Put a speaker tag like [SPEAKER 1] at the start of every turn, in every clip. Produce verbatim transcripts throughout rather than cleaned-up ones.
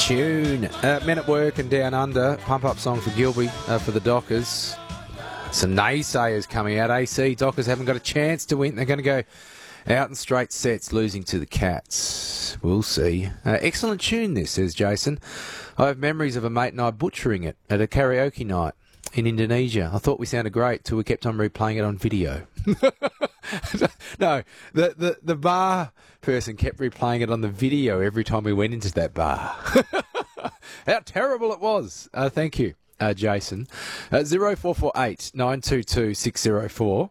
[SPEAKER 1] tune. Uh, Men at Work and Down Under, pump-up song for Gilby, uh, for the Dockers. Some naysayers coming out. A C, Dockers haven't got a chance to win. They're going to go out in straight sets, losing to the Cats. We'll see. Uh, excellent tune, this, says Jason. I have memories of a mate and I butchering it at a karaoke night in Indonesia. I thought we sounded great till we kept on replaying it on video. No, the, the, the bar person kept replaying it on the video every time we went into that bar. How terrible it was. Uh, thank you, uh, Jason. Uh, zero four four eight nine two two six zero four.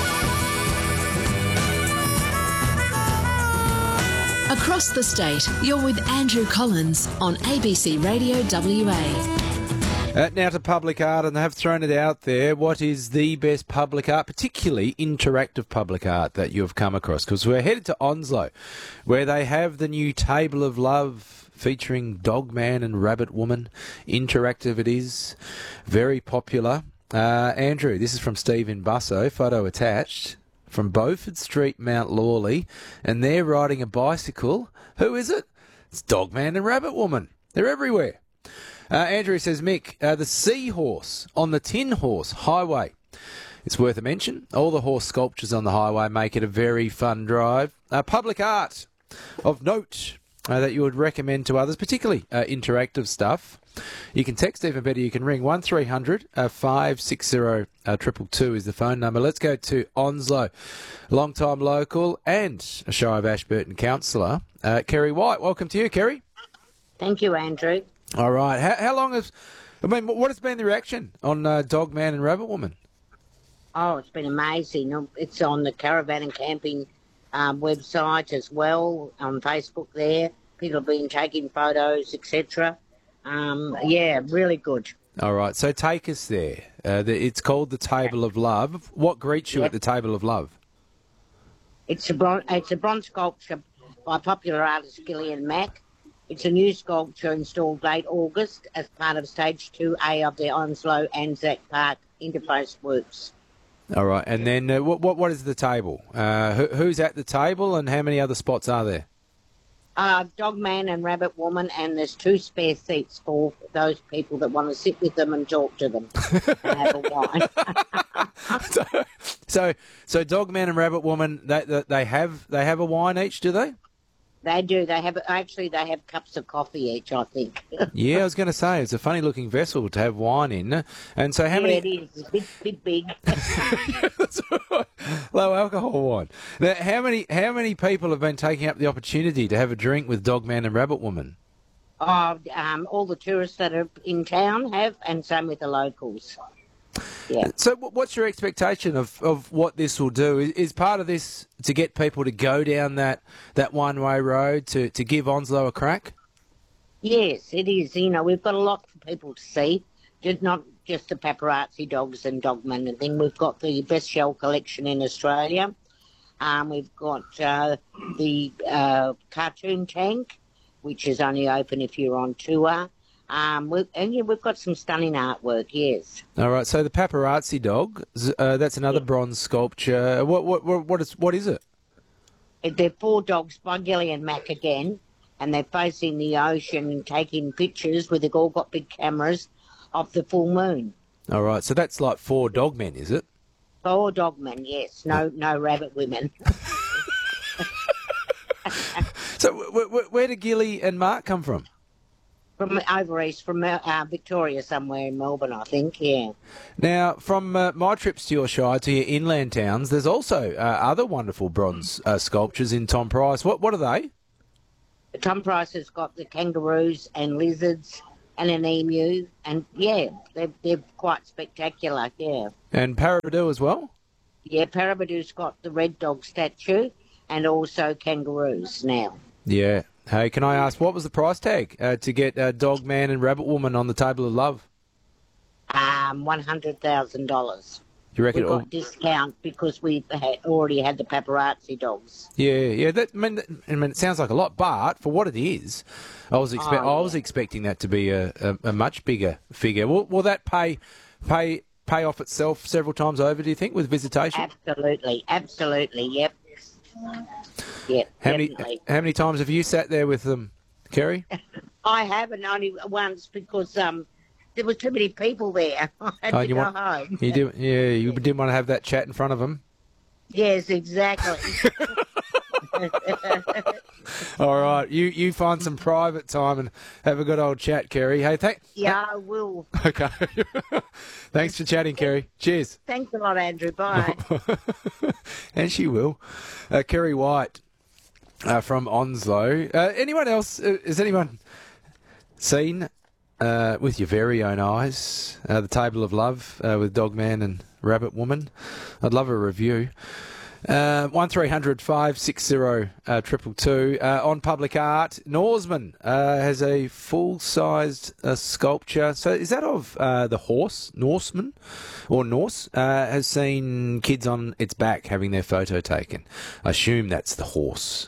[SPEAKER 2] Across the state, you're with Andrew Collins on A B C Radio W A.
[SPEAKER 1] Uh, now to public art, and they have thrown it out there. What is the best public art, particularly interactive public art, that you have come across? Because we're headed to Onslow, where they have the new Table of Love featuring Dogman and Rabbit Woman. Interactive it is. Very popular. Uh, Andrew, this is from Steve in Busso, photo attached, from Beaufort Street, Mount Lawley, and they're riding a bicycle. Who is it? It's Dogman and Rabbit Woman. They're everywhere. Uh, Andrew says, Mick, uh, the Seahorse on the Tin Horse Highway. It's worth a mention. All the horse sculptures on the highway make it a very fun drive. Uh, public art of note uh, that you would recommend to others, particularly uh, interactive stuff. You can text, even better, you can ring one three hundred five six zero two two two is the phone number. Let's go to Onslow, long-time local and a Shire of Ashburton councillor, uh, Kerry White. Welcome to you, Kerry.
[SPEAKER 3] Thank you, Andrew.
[SPEAKER 1] All right. How, how long has... I mean, what has been the reaction on uh, Dogman and Rabbit Woman?
[SPEAKER 3] Oh, it's been amazing. It's on the Caravan and Camping um, website as well, on Facebook there. People have been taking photos, et cetera. Um, yeah, really good.
[SPEAKER 1] All right. So take us there. Uh, the, it's called the Table of Love. What greets you
[SPEAKER 3] Yep.
[SPEAKER 1] at the Table of Love?
[SPEAKER 3] It's a, bron- it's a bronze sculpture by popular artist Gillian Mack. It's a new sculpture installed late August as part of Stage two A of the Onslow Anzac Park interface works.
[SPEAKER 1] All right. And then uh, what, what what is the table? Uh, who, who's at the table and how many other spots are there?
[SPEAKER 3] Uh, Dogman and Rabbit Woman, and there's two spare seats for those people that want to sit with them and talk to them and have a wine.
[SPEAKER 1] so, so, so Dogman and Rabbit Woman, they, they, they have they have a wine each, do they?
[SPEAKER 3] They do. They have actually. They have cups of coffee each, I think.
[SPEAKER 1] Yeah, I was going to say it's a funny-looking vessel to have wine in. And so, how
[SPEAKER 3] yeah,
[SPEAKER 1] many?
[SPEAKER 3] it is. Big, big, big.
[SPEAKER 1] That's right. Low alcohol wine. Now, how many? How many people have been taking up the opportunity to have a drink with Dogman and Rabbit Woman?
[SPEAKER 3] Oh, um, all the tourists that are in town have, and same with the locals. Yeah.
[SPEAKER 1] So what's your expectation of, of what this will do? Is, is part of this to get people to go down that, that one-way road, to, to give Onslow a crack?
[SPEAKER 3] Yes, it is. You know, we've got a lot for people to see, just not just the paparazzi dogs and Dogman and thing. We've got the best shell collection in Australia. Um, we've got uh, the uh, cartoon tank, which is only open if you're on tour. Um, we, and yeah, we've got some stunning artwork, yes.
[SPEAKER 1] All right, so the paparazzi dog, uh, that's another yeah. bronze sculpture. What what what what is what is it?
[SPEAKER 3] They're four dogs by Gillian Mack again, and they're facing the ocean and taking pictures where they've all got big cameras of the full moon.
[SPEAKER 1] All right, so that's like four dogmen, is it?
[SPEAKER 3] Four dogmen, yes. No, no rabbit women.
[SPEAKER 1] So w- w- where did Gilly and Mark come from?
[SPEAKER 3] From over east, from uh, Victoria, somewhere in Melbourne, I think, yeah.
[SPEAKER 1] Now, from uh, my trips to your shire, to your inland towns, there's also uh, other wonderful bronze uh, sculptures in Tom Price. What what are they?
[SPEAKER 3] Tom Price has got the kangaroos and lizards and an emu, and, yeah, they're, they're quite spectacular, yeah.
[SPEAKER 1] And Parabadoo as well?
[SPEAKER 3] Yeah, Parabadoo's got the red dog statue and also kangaroos now.
[SPEAKER 1] Yeah. Hey, can I ask, what was the price tag uh, to get uh, Dogman and Rabbit Woman on the Table of Love?
[SPEAKER 3] Um, one hundred thousand dollars.
[SPEAKER 1] You reckon?
[SPEAKER 3] We got discount because we had already had the paparazzi dogs.
[SPEAKER 1] Yeah, yeah. That I mean, that, I mean, it sounds like a lot, but for what it is, I was expe- oh, I was yeah. expecting that to be a, a, a much bigger figure. Will, will that pay pay pay off itself several times over? Do you think, with visitation?
[SPEAKER 3] Absolutely, absolutely. Yep. Yep.
[SPEAKER 1] How
[SPEAKER 3] definitely.
[SPEAKER 1] many how many times have you sat there with them, Kerry?
[SPEAKER 3] I haven't, only once because um, there were too many people there. I had
[SPEAKER 1] Oh,
[SPEAKER 3] to
[SPEAKER 1] you
[SPEAKER 3] go
[SPEAKER 1] want-
[SPEAKER 3] home.
[SPEAKER 1] You did, yeah, you didn't want to have that chat in front of them.
[SPEAKER 3] Yes, exactly.
[SPEAKER 1] All right, you you find some private time and have a good old chat, Kerry. Hey, thank.
[SPEAKER 3] Yeah, I will.
[SPEAKER 1] Okay. Thanks for chatting, Kerry. Cheers.
[SPEAKER 3] Thanks a lot, Andrew. Bye.
[SPEAKER 1] And she will. Uh, Kerry White uh, from Onslow. Uh, anyone else? Uh, has anyone seen uh, with your very own eyes uh, the Table of Love uh, with Dogman and Rabbit Woman? I'd love a review. Uh, one three hundred five six zero triple two. Uh, on Public Art, Norseman uh, has a full-sized uh, sculpture. So is that of uh, the horse, Norseman, or Norse? Uh, has seen kids on its back having their photo taken. I assume that's the horse.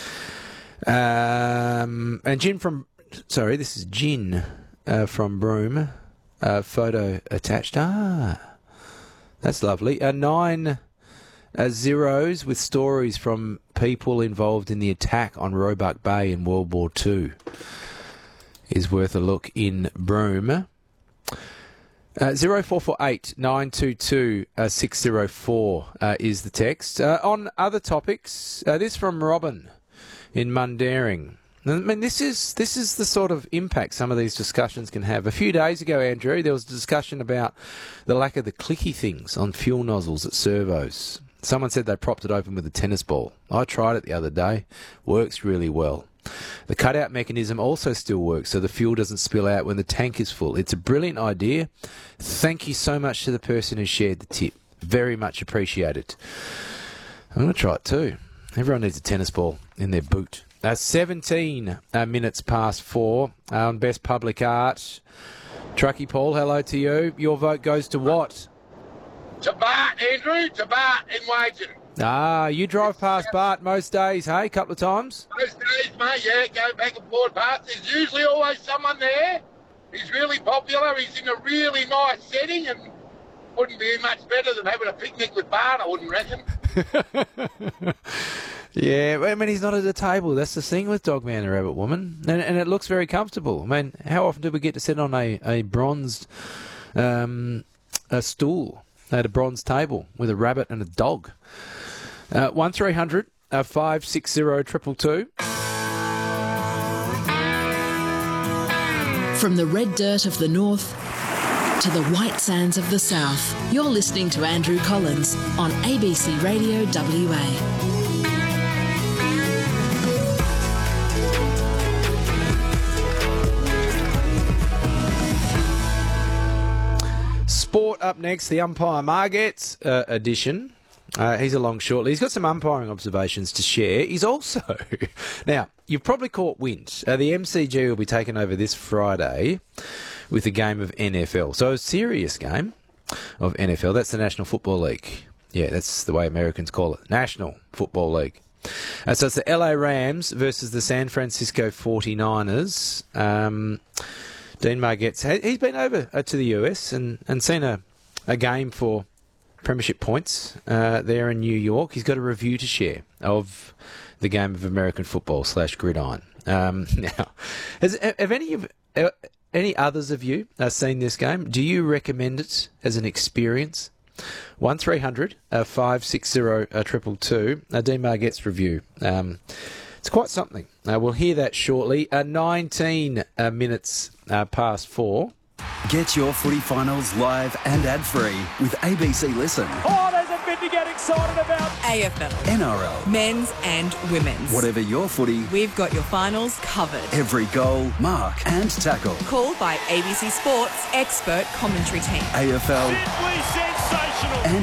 [SPEAKER 1] Um, and Jin from, sorry, this is Jin uh, from Broome. Uh, photo attached. Ah, that's lovely. Uh, nine... Uh, zeros with stories from people involved in the attack on Roebuck Bay in World War Two is worth a look in Broome. Uh, zero four four eight nine two two six zero four uh, is the text. Uh, on other topics, uh, this from Robin in Mundaring. I mean, this is this is the sort of impact some of these discussions can have. A few days ago, Andrew, there was a discussion about the lack of the clicky things on fuel nozzles at servos. Someone said they propped it open with a tennis ball. I tried it the other day. Works really well. The cutout mechanism also still works, so the fuel doesn't spill out when the tank is full. It's a brilliant idea. Thank you so much to the person who shared the tip. Very much appreciated. I'm going to try it too. Everyone needs a tennis ball in their boot. Uh, seventeen uh, minutes past four uh, on Best Public Art. Truckee Paul, hello to you. Your vote goes to what?
[SPEAKER 4] To Bart, Andrew, to Bart in Wagen.
[SPEAKER 1] Ah, you drive past Bart most days, hey? A couple of times?
[SPEAKER 4] Most days, mate, yeah, go back and forth Bart. There's usually always someone there. He's really popular. He's in a really nice setting and wouldn't be much better than having a picnic with Bart, I wouldn't reckon.
[SPEAKER 1] Yeah, I mean, he's not at the table. That's the thing with Dogman and Rabbit Woman. And, and it looks very comfortable. I mean, how often do we get to sit on a, a bronzed um, a stool at a bronze table with a rabbit and a dog? Uh, one three hundred five six zero two two two.
[SPEAKER 2] From the red dirt of the north to the white sands of the south, you're listening to Andrew Collins on A B C Radio W A.
[SPEAKER 1] Sport up next, the Umpire Margets uh, edition. Uh, he's along shortly. He's got some umpiring observations to share. He's also... Now, you've probably caught wind. Uh, the M C G will be taken over this Friday with a game of N F L. So a serious game of N F L. That's the National Football League. Yeah, that's the way Americans call it. National Football League. Uh, so it's the L A Rams versus the San Francisco forty-niners. Um... Dean Margetts, he's been over to the U S and, and seen a, a game for premiership points uh, there in New York. He's got a review to share of the game of American football slash gridiron. Um, now, has, have any of uh, any others of you uh, seen this game? Do you recommend it as an experience? one three hundred five six zero two two two. Uh, Dean Margetts' review. Um, It's quite something. Uh, we'll hear that shortly. Uh, nineteen uh, minutes uh, past four.
[SPEAKER 5] Get your footy finals live and ad-free with A B C Listen.
[SPEAKER 6] Oh, there's a bit to get excited about.
[SPEAKER 7] A F L.
[SPEAKER 5] N R L.
[SPEAKER 7] Men's and women's.
[SPEAKER 5] Whatever your footy,
[SPEAKER 7] We've got your finals covered.
[SPEAKER 5] every goal, mark and tackle.
[SPEAKER 7] Called by A B C Sports expert commentary team.
[SPEAKER 5] A F L
[SPEAKER 6] Simply sensational.
[SPEAKER 5] and